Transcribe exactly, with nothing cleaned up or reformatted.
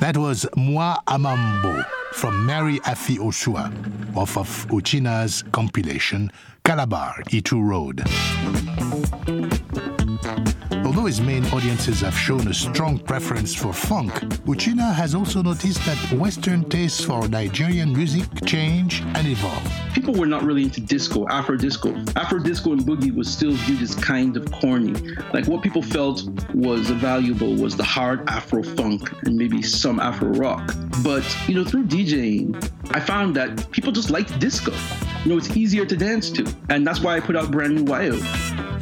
That was Moi Amambo from Mary Afi Osua off of Uchina's compilation Calabar, Itu Road. Although his main audiences have shown a strong preference for funk, Uchina has also noticed that Western tastes for Nigerian music change and evolve. People were not really into disco, Afro disco. Afro disco and boogie was still viewed as kind of corny. Like what people felt was valuable was the hard Afro funk and maybe some Afro rock. But, you know, through DJing, I found that people just liked disco. You know, it's easier to dance to. And that's why I put out brand new Wayo.